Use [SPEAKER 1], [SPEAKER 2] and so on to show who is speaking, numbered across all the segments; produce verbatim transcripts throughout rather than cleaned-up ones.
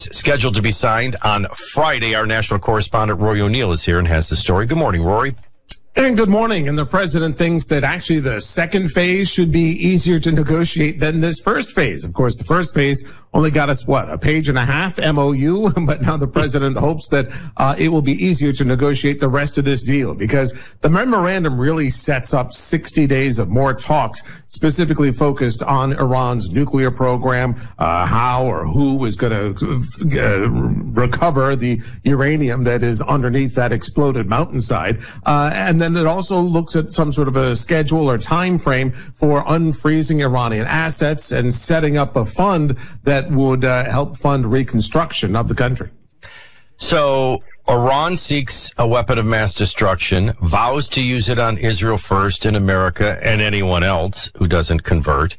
[SPEAKER 1] scheduled to be signed on Friday. Our national correspondent Rory O'Neill is here and has the story. Good morning, Rory.
[SPEAKER 2] And good morning. And the president thinks that actually the second phase should be easier to negotiate than this first phase. Of course, the first phase only got us, what, a page and a half M O U? But now the president hopes that uh, it will be easier to negotiate the rest of this deal, because the memorandum really sets up sixty days of more talks specifically focused on Iran's nuclear program, uh, how or who is going to uh, recover the uranium that is underneath that exploded mountainside. Uh, and then it also looks at some sort of a schedule or time frame for unfreezing Iranian assets and setting up a fund that would uh, help fund reconstruction of the country.
[SPEAKER 1] So Iran seeks a weapon of mass destruction, vows to use it on Israel first and America and anyone else who doesn't convert.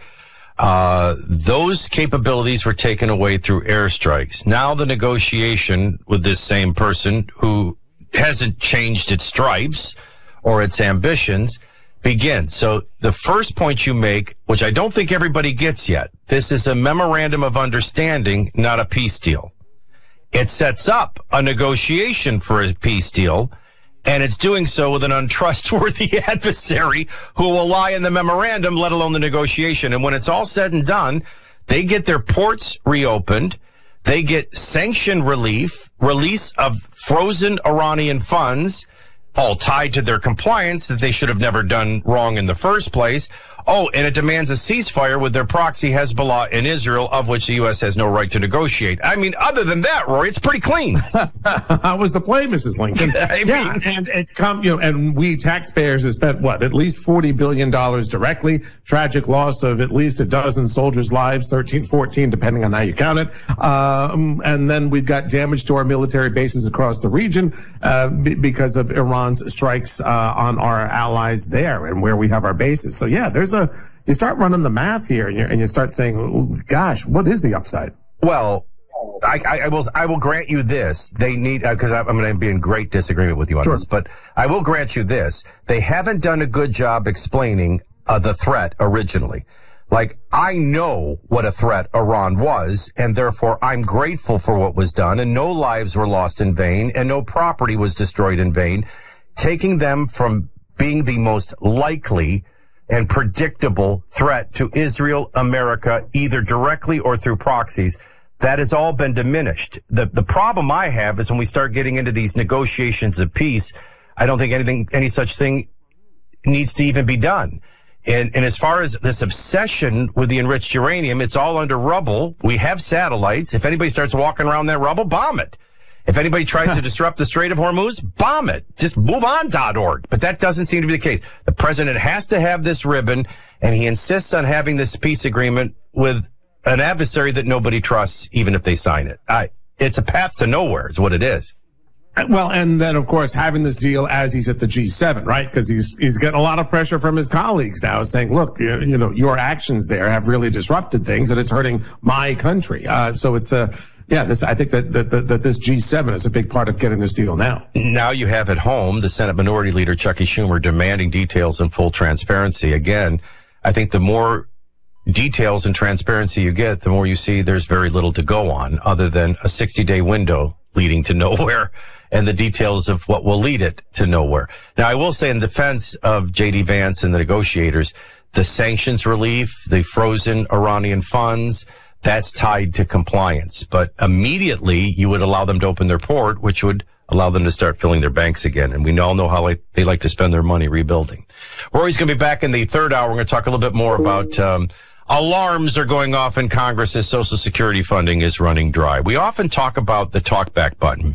[SPEAKER 1] Uh, those capabilities were taken away through airstrikes. Now the negotiation with this same person who hasn't changed its stripes or its ambitions begins. So the first point you make, which I don't think everybody gets yet, this is a memorandum of understanding, not a peace deal. It sets up a negotiation for a peace deal, and it's doing so with an untrustworthy adversary who will lie in the memorandum, let alone the negotiation. And when it's all said and done, they get their ports reopened, they get sanction relief, release of frozen Iranian funds, all tied to their compliance that they should have never done wrong in the first place. Oh, and it demands a ceasefire with their proxy Hezbollah in Israel, of which the U S has no right to negotiate. I mean, other than that, Rory, it's pretty clean.
[SPEAKER 2] How was the play, Missus Lincoln?
[SPEAKER 1] I
[SPEAKER 2] yeah,
[SPEAKER 1] mean,
[SPEAKER 2] and it come, you know, and we taxpayers have spent what, at least forty billion dollars directly. Tragic loss of at least a dozen soldiers' lives, thirteen, fourteen, depending on how you count it. Um, and then we've got damage to our military bases across the region uh, b- because of Iran's strikes uh, on our allies there and where we have our bases. So yeah, there's a, you start running the math here and you and you start saying, oh, gosh, what is the upside?
[SPEAKER 1] Well, I, I, I will I will grant you this. They need, because uh, I'm going to be in great disagreement with you on
[SPEAKER 2] Sure.
[SPEAKER 1] this, but I will grant you this. They haven't done a good job explaining uh, the threat originally. Like, I know what a threat Iran was, and therefore I'm grateful for what was done, and no lives were lost in vain, and no property was destroyed in vain, taking them from being the most likely and predictable threat to Israel, America, either directly or through proxies. That has all been diminished. The the problem I have is when we start getting into these negotiations of peace, I don't think anything, any such thing needs to even be done. And, and as far as this obsession with the enriched uranium, it's all under rubble. We have satellites. If anybody starts walking around that rubble, bomb it. If anybody tries to disrupt the Strait of Hormuz, bomb it. Just move on dot org. But that doesn't seem to be the case. The president has to have this ribbon, and he insists on having this peace agreement with an adversary that nobody trusts, even if they sign it. I, it's a path to nowhere is what it is.
[SPEAKER 2] Well, and then, of course, having this deal as he's at the G seven, right? Because he's he's getting a lot of pressure from his colleagues now saying, look, you, you know, your actions there have really disrupted things, and it's hurting my country. Uh, so it's a... Yeah, this, I think that, that, that, that this G seven is a big part of getting this deal now.
[SPEAKER 1] Now you have at home the Senate Minority Leader, Chuckie Schumer, demanding details and full transparency. Again, I think the more details and transparency you get, the more you see there's very little to go on other than a sixty-day window leading to nowhere and the details of what will lead it to nowhere. Now, I will say in defense of J D Vance and the negotiators, the sanctions relief, the frozen Iranian funds, that's tied to compliance. But immediately you would allow them to open their port, which would allow them to start filling their banks again. And we all know how like, they like to spend their money rebuilding. Rory's going to be back in the third hour. We're going to talk a little bit more about um, alarms are going off in Congress as Social Security funding is running dry. We often talk about the talkback button.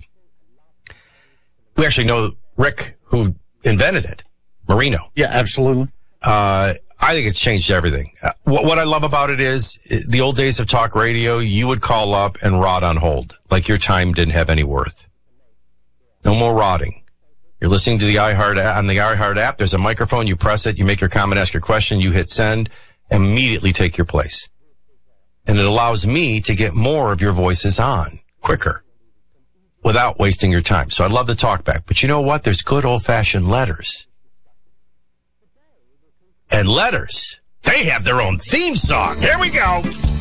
[SPEAKER 1] We actually know Rick, who invented it, Marino.
[SPEAKER 3] Yeah, absolutely.
[SPEAKER 1] Uh, I think it's changed everything. Uh, what, what I love about it is uh, the old days of talk radio, you would call up and rot on hold, like your time didn't have any worth. No more rotting. You're listening to the iHeart on the iHeart app. There's a microphone. You press it. You make your comment, ask your question. You hit send. Immediately take your place. And it allows me to get more of your voices on quicker without wasting your time. So I love the talkback. But you know what? There's good old-fashioned letters. And letters, they have their own theme song. Here we go.